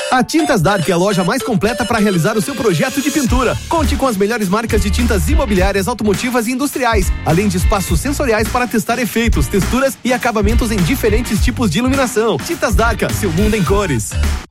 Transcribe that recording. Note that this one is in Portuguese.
A Tintas Dark é a loja mais completa para realizar o seu projeto de pintura. Conte com as melhores marcas de tintas imobiliárias, automotivas e industriais, além de espaços sensoriais para testar efeitos, texturas e acabamentos em diferentes tipos de iluminação. Tintas Dark, seu mundo em cores.